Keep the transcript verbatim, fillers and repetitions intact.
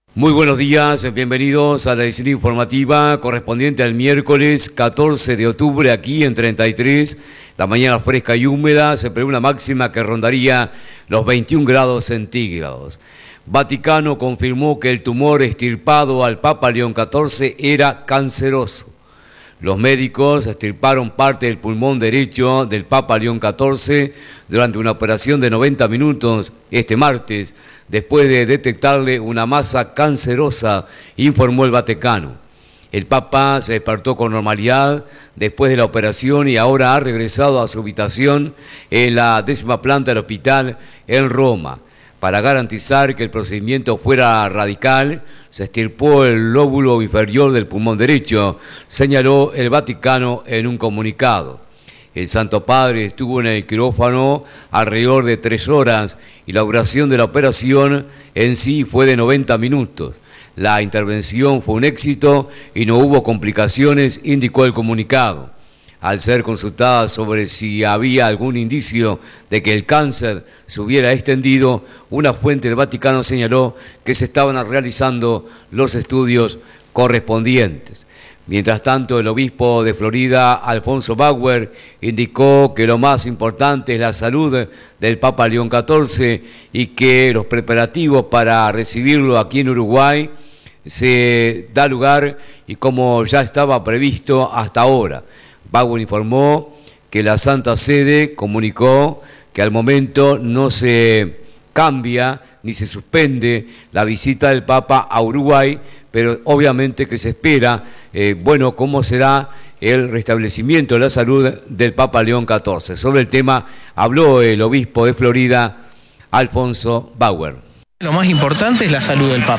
Muy buenos días, bienvenidos a la edición informativa correspondiente al miércoles catorce de octubre aquí en treinta y tres. La mañana fresca y húmeda, se prevé una máxima que rondaría los veintiún grados centígrados. Vaticano confirmó que el tumor extirpado al Papa León catorce era canceroso. Los médicos extirparon parte del pulmón derecho del Papa León catorce durante una operación de noventa minutos este martes, después de detectarle una masa cancerosa, informó el Vaticano. El Papa se despertó con normalidad después de la operación y ahora ha regresado a su habitación en la décima planta del hospital en Roma. Para garantizar que el procedimiento fuera radical, se extirpó el lóbulo inferior del pulmón derecho, señaló el Vaticano en un comunicado. El Santo Padre estuvo en el quirófano alrededor de tres horas y la duración de la operación en sí fue de noventa minutos. La intervención fue un éxito y no hubo complicaciones, indicó el comunicado. Al ser consultada sobre si había algún indicio de que el cáncer se hubiera extendido, una fuente del Vaticano señaló que se estaban realizando los estudios correspondientes. Mientras tanto, el obispo de Florida, Alfonso Bauer, indicó que lo más importante es la salud del Papa León catorce y que los preparativos para recibirlo aquí en Uruguay se da lugar y como ya estaba previsto hasta ahora. Bauer informó que la Santa Sede comunicó que al momento no se cambia ni se suspende la visita del Papa a Uruguay, pero obviamente que se espera, eh, bueno, cómo será el restablecimiento de la salud del Papa León catorce. Sobre el tema habló el obispo de Florida, Alfonso Bauer. Lo más importante es la salud del Papa.